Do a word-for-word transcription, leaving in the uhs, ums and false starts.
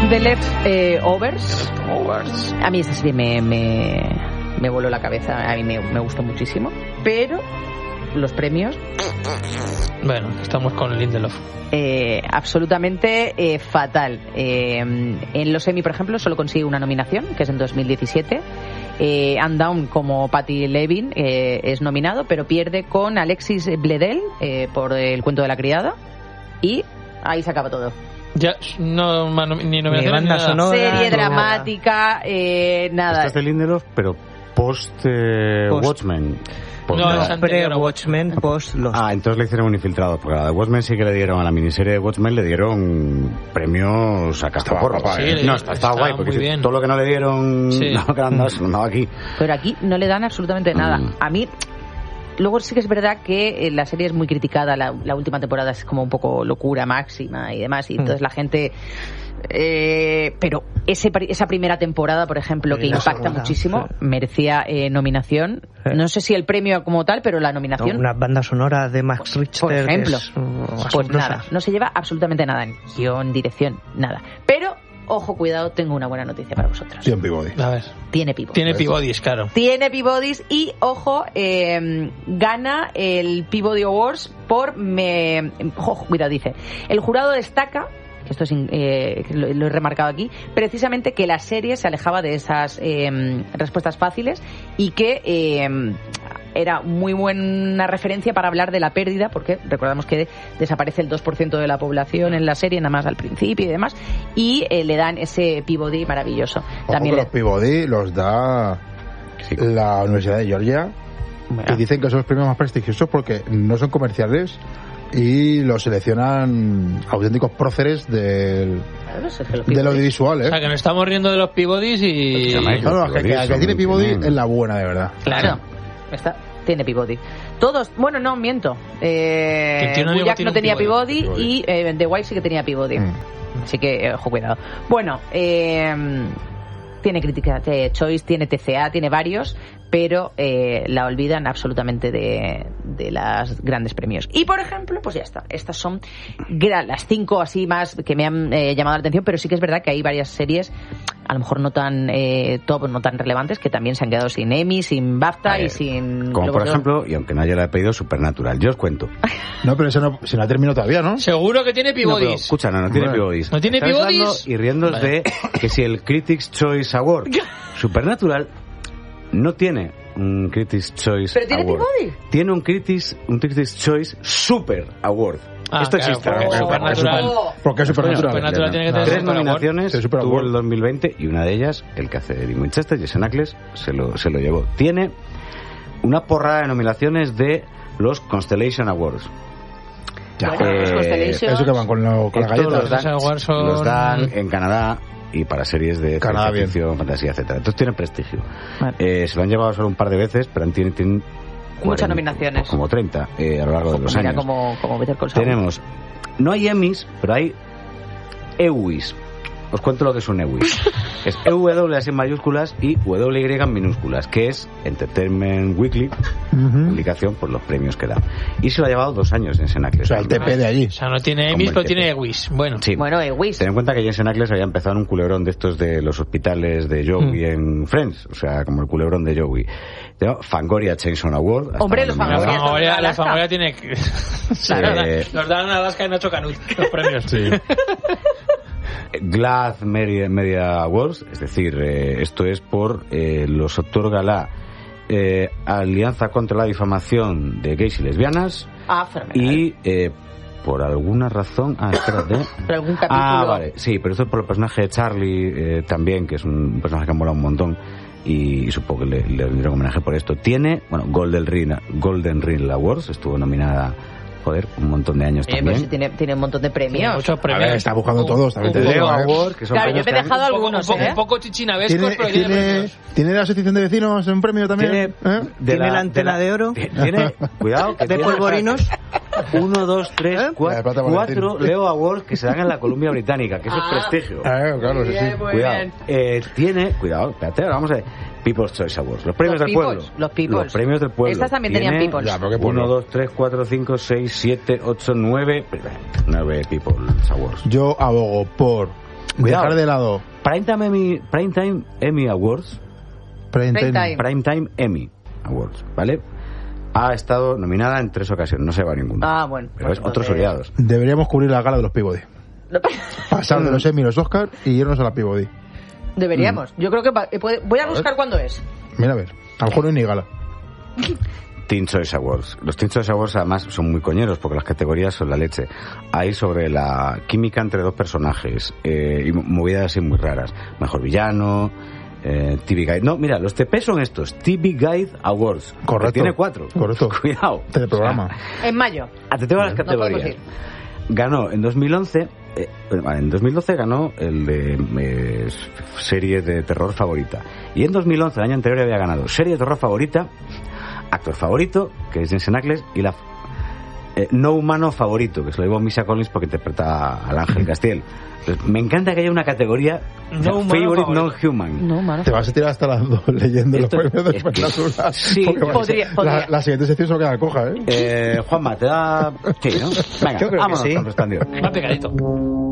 The Leftovers. A mí esta serie me, me, me voló la cabeza, a mí me, me gustó muchísimo, pero los premios... Bueno, estamos con Lindelof. Eh, absolutamente eh, fatal. Eh, en los Emmy, por ejemplo, solo consigue una nominación, que es en dos mil diecisiete. Eh, And Down, como Patty Levin, eh, es nominado, pero pierde con Alexis Bledel eh, por El cuento de la criada. Y ahí se acaba todo. Ya, no, no ni nominación ni banda nada. sonora, Serie no, dramática, eh, nada. Esta es de Lindelof, pero post, eh, Post. Watchmen. Post- No, es anterior a Pre-Watchmen, post los... Ah, entonces le hicieron un infiltrado, porque a la de Watchmen sí que le dieron, a la miniserie de Watchmen le dieron premios a cascaporro. Estaba guapa, ¿eh? No, está, estaba Estaba guay, porque muy si bien. todo lo que no le dieron, Sí. no, que anda, se lo daba aquí. Pero aquí no le dan absolutamente nada. Mm. A mí, luego sí que es verdad que eh, la serie es muy criticada, la, la última temporada es como un poco locura máxima y demás, y entonces la gente... Eh, pero ese, esa primera temporada, por ejemplo, Sí, que la impacta segunda, muchísimo, sí. merecía eh, nominación. Sí. No sé si el premio como tal, pero la No, nominación... una banda sonora de Max Richter, por ejemplo, que es, uh, pues asombrosa. nada, no se lleva absolutamente nada en guión, dirección, nada. Pero, ojo, cuidado, tengo una buena noticia para vosotros. Bien Peabody. A ver, Tiene pivot. tiene Peabodys, claro. Tiene Peabodys y, ojo, eh, gana el Peabody Awards por... Me, ojo, cuidado, dice. El jurado destaca, que esto es, eh, lo, lo he remarcado aquí, precisamente que la serie se alejaba de esas eh, respuestas fáciles y que... Eh, era muy buena referencia para hablar de la pérdida, porque recordamos que desaparece el dos por ciento de la población en la serie, nada más al principio y demás, y eh, le dan ese Peabody maravilloso. Ojo También que le- los Peabody los da Sí. la Universidad de Georgia, Bueno. y dicen que son los premios más prestigiosos porque no son comerciales y los seleccionan auténticos próceres del, Claro, es que los del Peabody- audiovisual, O ¿eh? sea, que nos estamos riendo de los Peabodys y... Se llama ahí. No, no, que, que, que tiene Peabody Tienen- es la buena, de verdad. Claro. Está, tiene Peabody. Todos, bueno, no, miento. Eh, Que tiene un amigo Bojack que tiene no un tenía Peabody. Peabody y eh, The Wife sí que tenía Peabody. Mm. Así que, eh, ojo, cuidado. Bueno, eh, tiene crítica de Choice, tiene T C A, tiene varios, pero eh, la olvidan absolutamente de, de las grandes premios. Y, por ejemplo, pues ya está. Estas son gra- las cinco así más que me han eh, llamado la atención, pero sí que es verdad que hay varias series, a lo mejor no tan eh, top, no tan relevantes, que también se han quedado sin Emmy, sin BAFTA A ver, y sin... Como Globos por de Oro. ejemplo, y aunque nadie le ha pedido, Supernatural. Yo os cuento. No, pero eso no, se no ha terminado todavía, ¿no? Seguro que tiene No, pero, Peabodys. escucha, no, no tiene Bueno. Peabodys. ¿No tiene Estáis Peabodys? hablando y riéndoos Vale. de que si el Critics' Choice Award, Supernatural no tiene un Critics' Choice ¿Pero tiene Award. Peabody? Tiene un Critics, un Critics' Choice Super Award. Ah, Esto claro, existe. porque ¿no? Supernatural. Oh. Porque es Supernatural. Supernatural tiene que tener Tres Super Award. nominaciones Sí, Super tuvo Award. el dos mil veinte y una de ellas, el que hace de Dean Winchester, Jason Ackles, se lo, se lo llevó. Tiene una porrada de nominaciones de los Constellation Awards. Ya. Bueno, los Eh, Constellations- Eso que van con, lo- con las Estos galletas. los dan, Los awards son- los dan en Canadá y para series de Canadá, ciencia bien. ficción, fantasía, etcétera. Entonces tienen prestigio. Vale. Eh, se lo han llevado solo un par de veces, pero tienen, tienen Muchas cuarenta, nominaciones. como treinta eh, a lo largo de los Mira, años. como, como Better Call Saul. Tenemos, no hay Emmys, pero hay E W Is. Os cuento lo que es un E W I. Es E W así en mayúsculas y W Y en minúsculas, que es Entertainment Weekly, Ujú. publicación por los premios que da. Y se lo ha llevado dos años en Senacles. O sea, el T P de allí. O sea, no tiene Como Emmys, el pero T P. tiene Ewis. Bueno, Sí. Bueno, eh, Wiz. Ten en cuenta que Jensen Ackles había empezado en un culebrón de estos de los hospitales de Joey en Friends, o sea, como el culebrón de Joey. Tengo Fangoria Chainsaw Award. hasta Hombre, la los la nominada. Fangoria. Fangoria, la Alaska. Fangoria tiene... Claro, Eh, los dan a Alaska y Nacho Canut, los premios. Sí. GLAAD Media, Media Awards, es decir, eh, esto es por eh, los otorga la eh, Alianza contra la Difamación de Gays y Lesbianas Ah, fenomenal. y eh, por alguna razón, ah, espérate. Pero algún capítulo... Ah, vale, sí, pero esto es por el personaje de Charlie eh, también, que es un personaje que ha molado un montón y, y supongo que le, le rindieron homenaje por esto. Tiene, bueno, Golden Ring, Golden Ring Awards, estuvo nominada, joder, un montón de años Oye, pero también. sí tiene, tiene un montón de Tiene premios. muchos A premios. ver, está buscando todos, también te Un digo, Leo ¿eh? Award, que son Claro, yo premios me he que han- dejado Un poco, algunos, un poco, ¿eh? un poco chichinabescos, ¿Tiene, pero tiene, tiene, premios. ¿Tiene la asociación de vecinos un premio también? Tiene, ¿Eh? de ¿Tiene la antena de oro? Tiene, cuidado, que ¿De tiene, polvorinos? Uno, dos, tres, ¿Eh? cuatro, La de plata cuatro Valentín. Leo Awards que se dan en la Columbia Británica, que eso Ah. es prestigio. Ah, claro, sí, sí. Bien, muy Cuidado. bien. Eh, tiene, cuidado, espérate, ahora vamos a ver. People's Choice Awards, los premios Los del Peoples, pueblo. los Peoples. Los premios del pueblo. Estas también tenían Tiene Peoples. Ya, pero qué pueblo. uno, dos, tres, cuatro, cinco, seis, siete, ocho, nueve. nueve People's Awards. Yo abogo por Cuidado. dejar de lado Primetime Emmy, Primetime Emmy Awards, Prime Prime Time. Time. Primetime Emmy Awards, ¿vale? Ha estado nominada en tres ocasiones, no se va a ninguna. Ah, bueno. Pero pues es otros entonces- olvidados. Deberíamos cubrir la gala de los Peabody. Pasar de los Emmy y los Oscar y irnos a la Peabody. Deberíamos. Yo creo que va- eh, puede- voy a buscar cuándo es. Mira, a ver. A lo mejor no hay ni gala. Teen Choice Awards. Los Teen Choice Awards además son muy coñeros porque las categorías son la leche. Hay sobre la química entre dos personajes eh, y movidas así muy raras. Mejor villano, eh, T V Guide. No, mira, los T P son estos, T V Guide Awards. Correcto. Que tiene cuatro. Correcto. Cuidado. Teleprograma. En mayo. Ah, te tengo las No podemos categorías. ir. Ganó en dos mil once, eh, vale, en dos mil doce ganó el de eh, serie de terror favorita. Y en dos mil once, el año anterior, había ganado serie de terror favorita, actor favorito, que es Jensen Ackles, y la eh, no humano favorito, que se lo llevó Misha Collins porque interpreta al Ángel Castiel. Entonces, me encanta que haya una categoría No humano favorite favorito. non-human. No, mano. Te vas a tirar hasta las dos leyendo Esto- los premios de es que- Supernatural. sí, Porque va a podría- ser- podría. La, la siguiente sección solo queda coja, ¿eh? Eh, Juanma, te da... Sí, ¿no? Venga, Yo creo que vámonos sí. con Resplendor. Va pegadito.